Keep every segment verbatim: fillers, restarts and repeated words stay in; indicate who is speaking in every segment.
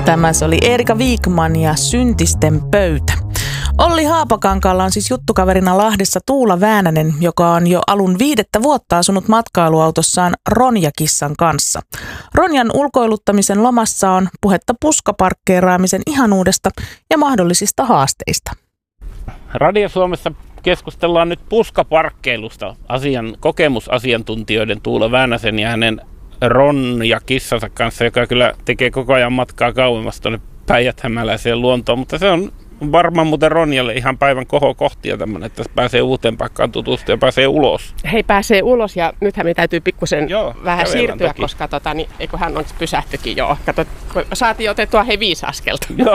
Speaker 1: Tämä se oli Erika Wigman ja Syntisten pöytä. Olli Haapakankaalla on siis juttukaverina Lahdessa Tuula Väänänen, joka on jo alun viidettä vuotta asunut matkailuautossaan Ronja-kissan kanssa. Ronjan ulkoiluttamisen lomassa on puhetta puskaparkkeeraamisen ihanuudesta ja mahdollisista haasteista.
Speaker 2: Radio Suomessa keskustellaan nyt puskaparkkeilusta asian, kokemusasiantuntijoiden Tuula Väänäsen ja hänen Ronja-kissansa kanssa, joka kyllä tekee koko ajan matkaa kauemmas tuonne Päijät-Hämäläiseen luontoon, mutta se on varmaan muuten Ronjalle ihan päivän kohokohtia tämmöinen, että pääsee uuteen paikkaan tutustua ja pääsee ulos.
Speaker 3: Hei, pääsee ulos ja nythän me täytyy pikkusen joo, vähän siirtyä, toki. Koska tota, niin, eikö hän on pysähtyikin jo. Kato, saatiin otettua hei viisi askelta. Joo.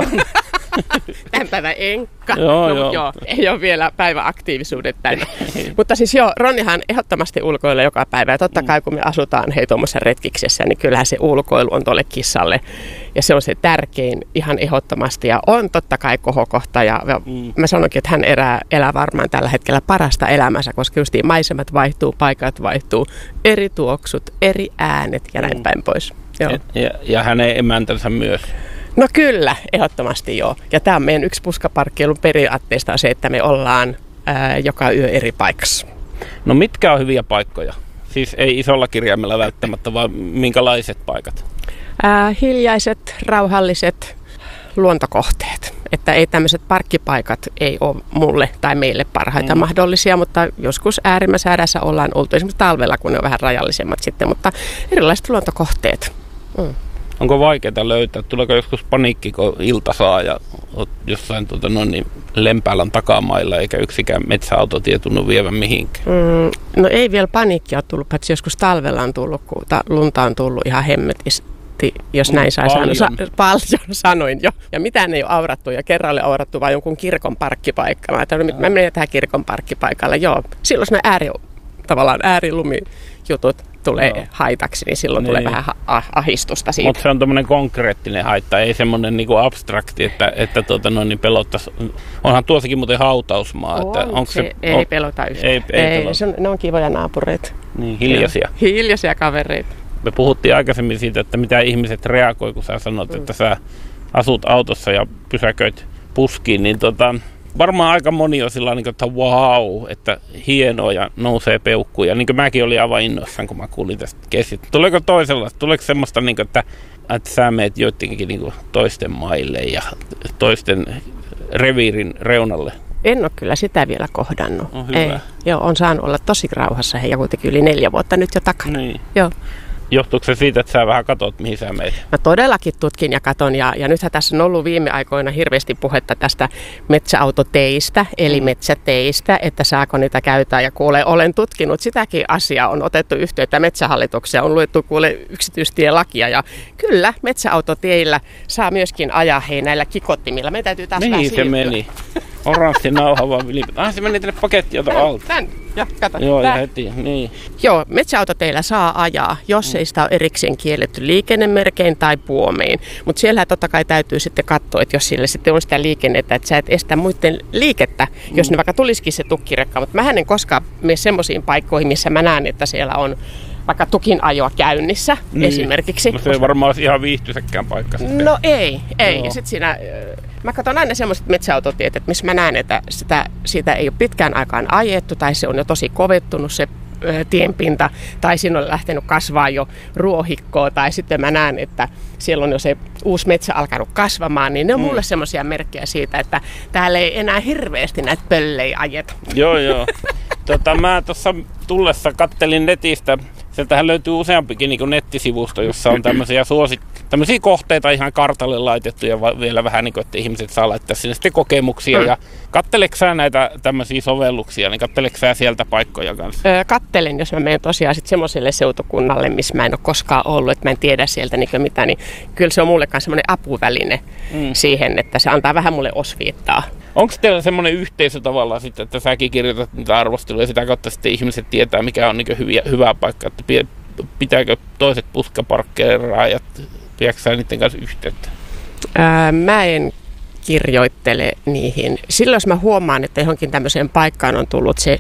Speaker 3: Tämän päivän enkka.
Speaker 2: Joo,
Speaker 3: no,
Speaker 2: joo.
Speaker 3: joo. Ei ole vielä päiväaktiivisuudet tänne. Mutta siis joo, Ronnihan ehdottomasti ulkoilee joka päivä. Ja totta kai kun me asutaan hei tuommoisessa retkiksessä, niin kyllähän se ulkoilu on tuolle kissalle. Ja se on se tärkein ihan ehdottomasti. Ja on totta kai kohokohta. Ja mm. mä sanonkin, että hän elää, elää varmaan tällä hetkellä parasta elämänsä, koska justiin maisemat vaihtuu, paikat vaihtuu, eri tuoksut, eri äänet ja näin mm. päin pois. Joo.
Speaker 2: Ja, ja, ja hänen emäntänsä myös.
Speaker 3: No kyllä, ehdottomasti joo. Ja tämä on meidän yksi puskaparkkeilun periaatteista on se, että me ollaan ää, joka yö eri paikassa.
Speaker 2: No mitkä on hyviä paikkoja? Siis ei isolla kirjaimella välttämättä, vaan minkälaiset paikat?
Speaker 3: Ää, hiljaiset, rauhalliset luontokohteet. Että ei tämmöiset parkkipaikat ei ole mulle tai meille parhaita mm. mahdollisia, mutta joskus äärimmäisäädässä ollaan oltu esimerkiksi talvella, kun ne on vähän rajallisemmat sitten, mutta erilaiset luontokohteet. Mm.
Speaker 2: Onko vaikeaa löytää? Tuleeko joskus paniikki, kun ilta saa ja olet jossain tuota, no niin, Lempäälän takamailla eikä yksikään metsäautotie tunnu vievän mihinkään?
Speaker 3: Mm, no ei vielä paniikkia ole tullut, paitsi joskus talvella on tullut, kun ta- lunta on tullut ihan hemmetisti, jos näin saa sanoa. Sa- paljon sanoin jo. Ja mitään ei ole aurattu ja kerran oli aurattu vain jonkun kirkon parkkipaikka. Mä ajattelin, mä menen tähän kirkon parkkipaikalle. Joo, silloin ne ääri, tavallaan äärilumijutut tulee no. haitaksi, niin silloin niin. tulee vähän ah- ahistusta siitä.
Speaker 2: Mutta se on tämmöinen konkreettinen haitta, ei semmoinen niinku abstrakti, että, että tuota, no, niin pelottaisi. Onhan tuossakin muuten hautausmaa.
Speaker 3: On,
Speaker 2: että onko
Speaker 3: se,
Speaker 2: se
Speaker 3: ei
Speaker 2: on,
Speaker 3: pelota yhtään.
Speaker 2: Ei, ei, ei pelota.
Speaker 3: Se on, ne on kivoja naapureita.
Speaker 2: Niin, hiljaisia.
Speaker 3: Ja, hiljaisia kavereita.
Speaker 2: Me puhuttiin aikaisemmin siitä, että mitä ihmiset reagoi, kun sä sanot, mm. että sä asut autossa ja pysäköit puskiin, niin tota, varmaan aika moni on sillä tavalla, että wow, että hienoa ja nousee peukkuja. Niin kuin mäkin olin aivan innoissaan, kun mä kuulin tästä kesistä. Tuleeko toisella? Tuleeko semmoista, että, että sä meet joidenkin niin toisten maille ja toisten reviirin reunalle?
Speaker 3: En ole kyllä sitä vielä kohdannut.
Speaker 2: On hyvä.
Speaker 3: Ei. Joo, on saanut olla tosi rauhassa he, ja kuitenkin yli neljä vuotta nyt jo takana.
Speaker 2: Niin.
Speaker 3: Joo.
Speaker 2: Johtuuko se siitä, että sä vähän katot, mihin sä meet?
Speaker 3: Mä todellakin tutkin ja katon, ja, ja nythän tässä on ollut viime aikoina hirveästi puhetta tästä metsäautoteistä, eli mm. metsäteistä, että saako niitä käyttää. Ja kuule, olen tutkinut sitäkin asiaa, on otettu yhteyttä Metsähallitukseen, on luettu kuule yksityistielakia, ja kyllä metsäautoteillä saa myöskin ajaa hei näillä kikottimilla. Meidän täytyy taas vähän siirtyä.
Speaker 2: Mihin se meni? Oranssi nauha vaan vilipet. Ah, se meni tänne pakettiauto alta.
Speaker 3: Tän, ja kato.
Speaker 2: Joo,
Speaker 3: tän.
Speaker 2: ja heti, niin.
Speaker 3: Joo, metsäautoteillä saa ajaa, jos mm. ei sitä ole erikseen kielletty liikennemerkein tai puomein. Mutta siellä totta kai täytyy sitten katsoa, että jos sille sitten on sitä liikennettä, että sä et estä muiden liikettä, mm. jos ne vaikka tulisikin se tukkirekka. Mutta mähän en koskaan mene semmoisiin paikkoihin, missä mä näen, että siellä on vaikka tukin ajoa käynnissä niin. esimerkiksi.
Speaker 2: No se ei varmaan olisi ihan viihtyisäkään paikka sitten.
Speaker 3: No ei, ei. Joo. Ja sitten siinä, mä katson aina semmoiset metsäautotiet, että missä mä näen, että sitä, siitä ei ole pitkään aikaan ajettu tai se on jo tosi kovettunut se tienpinta tai siinä on lähtenyt kasvaa jo ruohikkoa tai sitten mä näen, että siellä on jo se uusi metsä alkanut kasvamaan, niin ne on mm. mulle semmoisia merkkejä siitä, että täällä ei enää hirveästi näitä pöllejä ajeta.
Speaker 2: Joo, joo. Tota, mä tuossa tullessa kattelin netistä, sieltähän löytyy useampikin niin kuin nettisivusto, jossa on tämmöisiä suosit, tämmöisiä kohteita ihan kartalle laitettu ja va- vielä vähän niin kuin, että ihmiset saa laittaa sinne sitten kokemuksia. Mm. Ja katteleksä sä näitä tämmöisiä sovelluksia, niin katteleksä sä sieltä paikkoja kanssa?
Speaker 3: Öö, kattelen, jos mä menen tosiaan sitten semmoiselle seutukunnalle, missä mä en ole koskaan ollut, että mä en tiedä sieltä niin mitä, niin kyllä se on mulle myös semmoinen apuväline mm. siihen, että se antaa vähän mulle osviittaa.
Speaker 2: Onko teillä semmoinen yhteisö tavallaan sitten, että säkin kirjoitat niitä arvosteluja ja sitä kautta sitten ihmiset tietää, mikä on niin hyviä, hyvä paikka, että pitääkö toiset puskaparkkeeraajat, pidätkö sä niiden kanssa yhteyttä?
Speaker 3: Ää, mä en kirjoittele niihin. Silloin jos mä huomaan, että johonkin tämmöiseen paikkaan on tullut se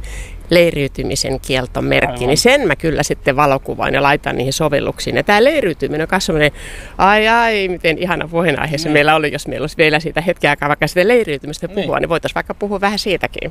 Speaker 3: leiriytymisen kieltomerkki, Aivan. niin sen mä kyllä sitten valokuvaan ja laitan niihin sovelluksiin. Ja tämä leiriytyminen on myös sellainen, ai ai, miten ihana puheenaiheessa mm. meillä oli, jos meillä olisi vielä siitä hetken aikaa vaikka sitä leiriytymistä puhua, niin, niin voitaisiin vaikka puhua vähän siitäkin.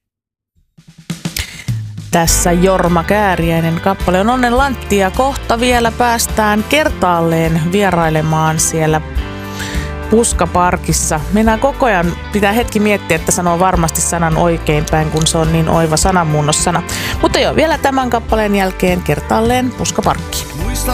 Speaker 1: Tässä Jorma Kääriäinen kappale on Onnen Lantti ja kohta vielä päästään kertaalleen vierailemaan siellä Puskaparkissa. Mennään koko ajan, pitää hetki miettiä, että sanoo varmasti sanan oikein päin, kun se on niin oiva sananmuunnossana. Mutta joo, vielä tämän kappaleen jälkeen kertaalleen Puskaparkki.